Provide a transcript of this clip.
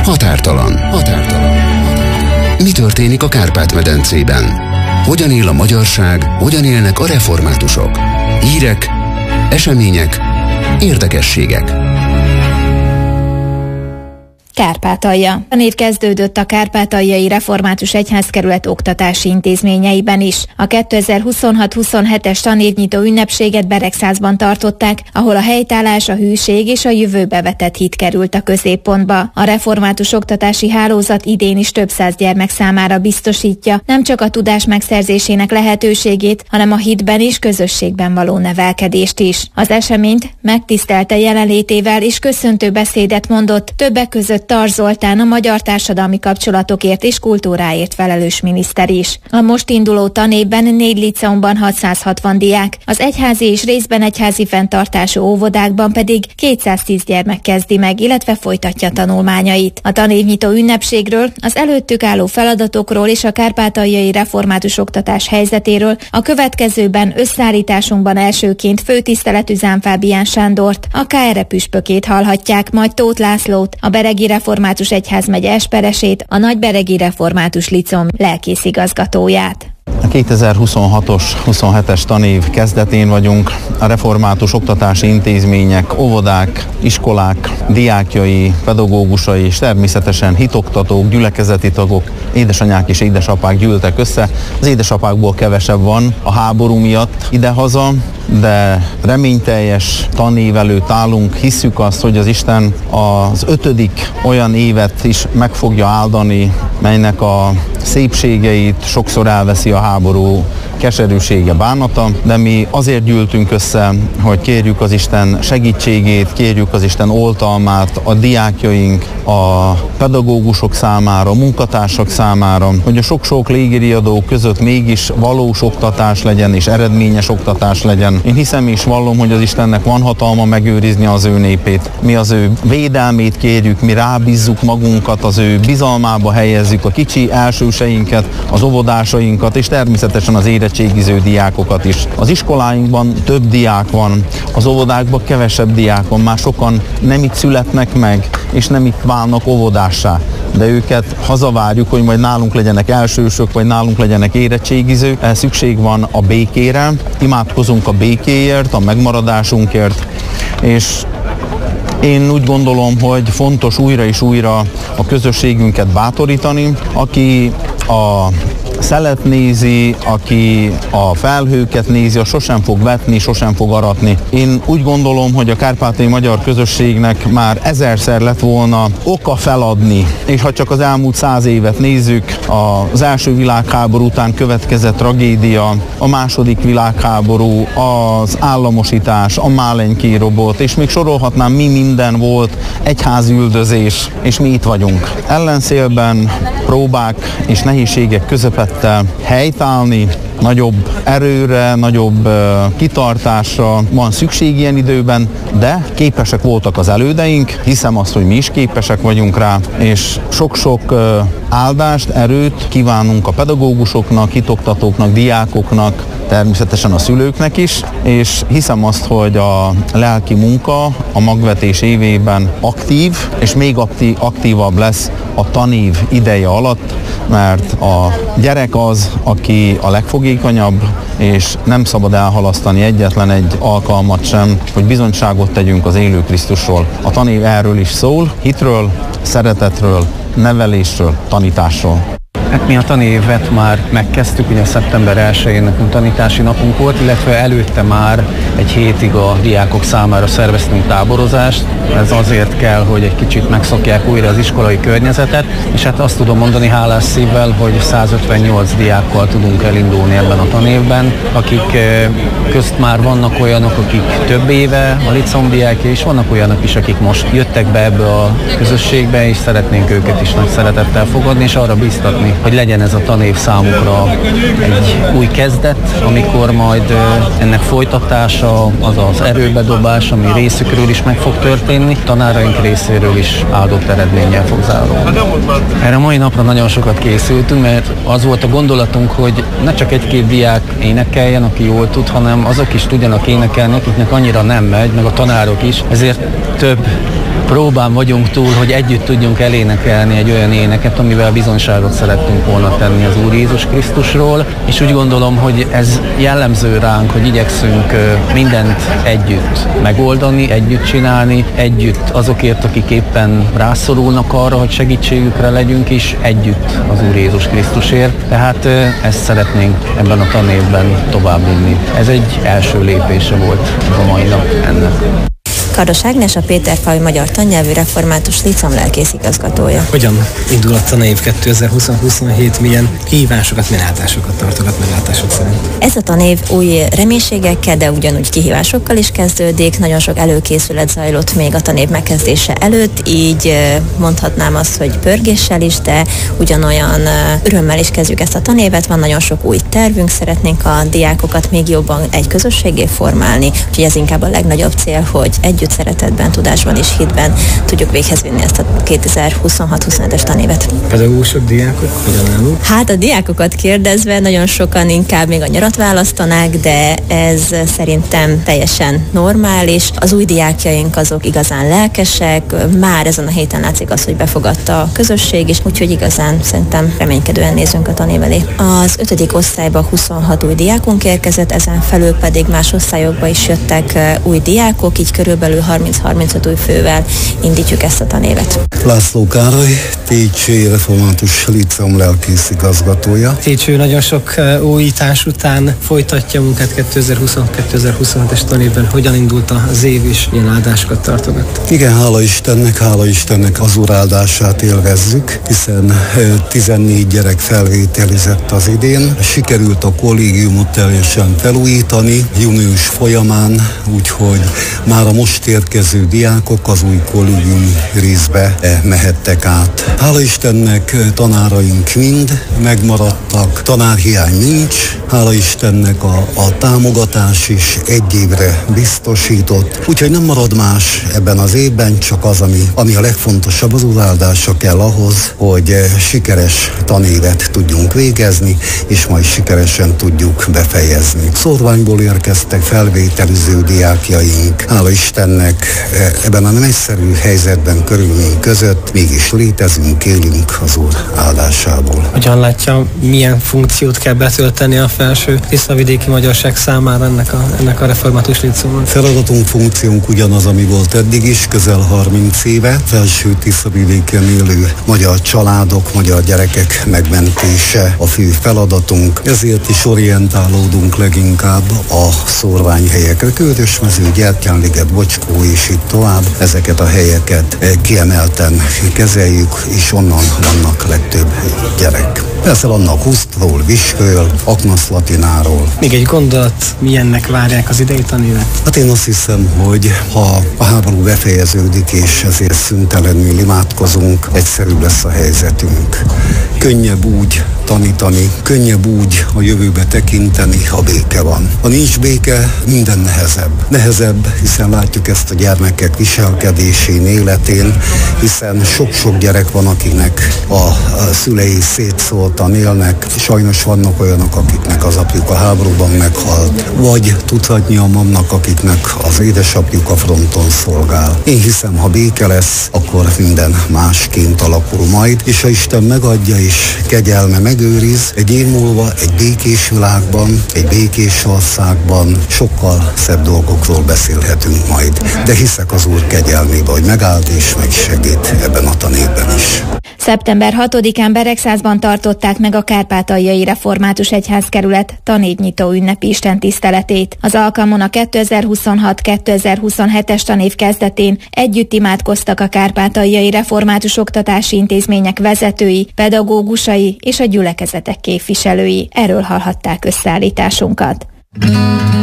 Határtalan. Mi történik a Kárpát-medencében? Hogyan él a magyarság, hogyan élnek a reformátusok? Hírek, események, érdekességek. Kárpátalja. A név kezdődött a Kárpátaljai Református Egyházkerület oktatási intézményeiben is. A 2026-27-es tanévnyitó ünnepséget Beregszázban tartották, ahol a helytállás, a hűség és a jövőbe vetett hit került a középpontba. A református oktatási hálózat idén is több száz gyermek számára biztosítja nem csak a tudás megszerzésének lehetőségét, hanem a hitben és közösségben való nevelkedést is. Az eseményt megtisztelte jelenlétével és köszöntő beszédet mondott, többek között Tar Zoltán, a magyar társadalmi kapcsolatokért és kultúráért felelős miniszter is. A most induló tanévben 4 liceumban 660 diák, az egyházi és részben egyházi fenntartású óvodákban pedig 210 gyermek kezdi meg, illetve folytatja tanulmányait. A tanévnyitó ünnepségről, az előttük álló feladatokról és a kárpátaljai református oktatás helyzetéről a következőben összeállításunkban elsőként főtiszteletű Zámfábián Sándort, a KRE püspökét hallhatják, majd Tóth Lászlót, a Beregi Református Egyházmegye esperesét, a Nagyberegi Református Liceum lelkészigazgatóját. A 2026-os, 27-es tanév kezdetén vagyunk. A református oktatási intézmények, óvodák, iskolák, diákjai, pedagógusai és természetesen hitoktatók, gyülekezeti tagok, édesanyák és édesapák gyűltek össze. Az édesapákból kevesebb van a háború miatt idehaza, de reményteljes tanév előtt állunk. Hisszük azt, hogy az Isten az 5. olyan évet is meg fogja áldani, melynek a szépségeit sokszor elveszi a háború keserűsége, bánata, de mi azért gyűltünk össze, hogy kérjük az Isten segítségét, kérjük az Isten oltalmát a diákjaink, a pedagógusok számára, a munkatársak számára, hogy a sok-sok légiriadó között mégis valós oktatás legyen és eredményes oktatás legyen. Én hiszem és vallom, hogy az Istennek van hatalma megőrizni az ő népét. Mi az ő védelmét kérjük, mi rábízzuk magunkat, az ő bizalmába helyezzük a kicsi elsőseinket, az óvodásainkat és természetesen az érettségiző diákokat is. Az iskoláinkban több diák van, az óvodákban kevesebb diák van, már sokan nem itt születnek meg, és nem itt válnak óvodássá. De őket hazavárjuk, hogy majd nálunk legyenek elsősök, vagy nálunk legyenek érettségizők. Ehhez szükség van a békére, imádkozunk a békéért, a megmaradásunkért, és én úgy gondolom, hogy fontos újra és újra a közösségünket bátorítani, aki a szelet nézi, aki a felhőket nézi, az sosem fog vetni, sosem fog aratni. Én úgy gondolom, hogy a kárpátaljai magyar közösségnek már 1000-szer lett volna oka feladni, és ha csak az elmúlt 100 évet nézzük, az első világháború után következett tragédia, a második világháború, az államosítás, a Málenki robot, és még sorolhatnám, mi minden volt, egyházüldözés, és mi itt vagyunk. Ellenszélben próbák és nehézségek közepette helytállni, nagyobb erőre, nagyobb kitartásra van szükség ilyen időben, de képesek voltak az elődeink, hiszem azt, hogy mi is képesek vagyunk rá, és sok-sok áldást, erőt kívánunk a pedagógusoknak, hitoktatóknak, diákoknak, természetesen a szülőknek is, és hiszem azt, hogy a lelki munka a magvetés évében aktív, és még aktívabb lesz a tanév ideje alatt, mert a gyerek az, aki a legfogékonyabb, és nem szabad elhalasztani egyetlen egy alkalmat sem, hogy bizonyságot tegyünk az élő Krisztusról. A tanév erről is szól, hitről, szeretetről, nevelésről, tanításról. Hát mi a tanévet már megkezdtük, ugye szeptember 1-én nekünk tanítási napunk volt, illetve előtte már egy hétig a diákok számára szerveztünk táborozást. Ez azért kell, hogy egy kicsit megszokják újra az iskolai környezetet, és hát azt tudom mondani hálás szívvel, hogy 158 diákkal tudunk elindulni ebben a tanévben, akik közt már vannak olyanok, akik több éve a liceum diákja, és vannak olyanok is, akik most jöttek be ebbe a közösségbe, és szeretnénk őket is nagy szeretettel fogadni, és arra bíztatni, hogy legyen ez a tanév számukra egy új kezdet, amikor majd ennek folytatása, az az erőbedobás, ami részükről is meg fog történni, tanáraink részéről is áldott eredménnyel fog zárulni. Erre a mai napra nagyon sokat készültünk, mert az volt a gondolatunk, hogy ne csak egy-két diák énekeljen, aki jól tud, hanem azok is tudjanak énekelni, akiknek annyira nem megy, meg a tanárok is, ezért több próbán vagyunk túl, hogy együtt tudjunk elénekelni egy olyan éneket, amivel bizonyságot szerettünk volna tenni az Úr Jézus Krisztusról, és úgy gondolom, hogy ez jellemző ránk, hogy igyekszünk mindent együtt megoldani, együtt csinálni, együtt azokért, akik éppen rászorulnak arra, hogy segítségükre legyünk is, együtt az Úr Jézus Krisztusért. Tehát ezt szeretnénk ebben a tanévben továbbvinni. Ez egy első lépése volt a mai nap ennek. Kardos Ágnes, a Péterfaludy Magyar Tannyelvű Református Licom lelkészigazgatója. Hogyan indul a tanév 2020-27, milyen kihívásokat, milyen áldásokat tartogat meglátások szerint? Ez a tanév új reménységekkel, de ugyanúgy kihívásokkal is kezdődik. Nagyon sok előkészület zajlott még a tanév megkezdése előtt, így mondhatnám azt, hogy pörgéssel is, de ugyanolyan örömmel is kezdjük ezt a tanévet. Van nagyon sok új tervünk, szeretnénk a diákokat még jobban egy közösségé formálni, úgyhogy ez inkább a legnagyobb cél, hogy együtt szeretetben, tudásban és hitben tudjuk véghez vinni ezt a 2026-27-es tanévet. Pedagógusok, diákok, hogyan állunk? Hát a diákokat kérdezve nagyon sokan inkább még a nyarat választanák, de ez szerintem teljesen normális. Az új diákjaink azok igazán lelkesek, már ezen a héten látszik az, hogy befogadta a közösség is, úgyhogy igazán szerintem reménykedően nézünk a tanév elé. Az 5. osztályba 26 új diákunk érkezett, ezen felül pedig más osztályokba is jöttek új diákok, így körülbelül 30-35 új fővel indítjuk ezt a tanévet. László Károly, Técsei Református Licom lelkészigazgatója. Técső nagyon sok újítás után folytatja a munkát 2020-2027-es tanévben. Hogyan indult az év és milyen áldásokat tartogat? Igen, hála Istennek az Úr áldását élvezzük, hiszen 14 gyerek felvételizett az idén. Sikerült a kollégiumot teljesen felújítani június folyamán, úgyhogy már a most érkező diákok az új kollégium részbe mehettek át. Hála Istennek tanáraink mind megmaradtak, tanárhiány nincs, hála Istennek a támogatás is egy évre biztosított, úgyhogy nem marad más ebben az évben, csak az, ami a legfontosabb, az áldása kell ahhoz, hogy sikeres tanévet tudjunk végezni, és majd sikeresen tudjuk befejezni. Szorványból érkeztek felvételiző diákjaink, hála Istennek ebben a nem egyszerű helyzetben, körülmények között mégis létezünk, élünk az Úr áldásából. Hogyan látja, milyen funkciót kell betölteni a felső tiszavidéki magyarság számára ennek a református licumon? Feladatunk, funkciónk ugyanaz, ami volt eddig is, közel 30 éve. Felső Tiszavidéken élő magyar családok, magyar gyerekek megmentése a fő feladatunk. Ezért is orientálódunk leginkább a szórványhelyekre. Kődösmező, Gyertyánliget, Bocskó és itt tovább. Ezeket a helyeket kiemelten kezeljük, és onnan vannak legtöbb gyerek. Persze vannak Husztról, Viskről, Aknaszlatináról. Még egy gondolat, milyennek várják az idei tanévet? Hát én azt hiszem, hogy ha a háború befejeződik, és ezért szüntelenül imádkozunk, egyszerűbb lesz a helyzetünk. Könnyebb úgy tanítani, könnyebb úgy a jövőbe tekinteni, ha béke van. Ha nincs béke, minden nehezebb. Nehezebb, hiszen látjuk ezt a gyermekek viselkedésén, életén, hiszen sok-sok gyerek van, akiknek a szülei szétszórtan élnek. Sajnos vannak olyanok, akiknek az apjuk a háborúban meghalt, vagy tudhatnia vannak, akiknek az édesapjuk a fronton szolgál. Én hiszem, ha béke lesz, akkor minden másként alakul majd, és ha Isten megadja és kegyelme megőriz, egy év múlva egy békés világban, egy békés országban sokkal szebb dolgokról beszélhetünk majd. De hiszek az Úr kegyelmébe, hogy megáld és megsegít ebben a tanévben is. Szeptember 6-án Beregszázban tartották meg a Kárpátaljai Református Egyházkerület tanévnyitó ünnepi istentiszteletét. Az alkalmon a 2026-2027-es tanév kezdetén együtt imádkoztak a Kárpátaljai Református Oktatási Intézmények vezetői, pedagógusai és a gyülekezetek képviselői. Erről hallhatták összeállításunkat.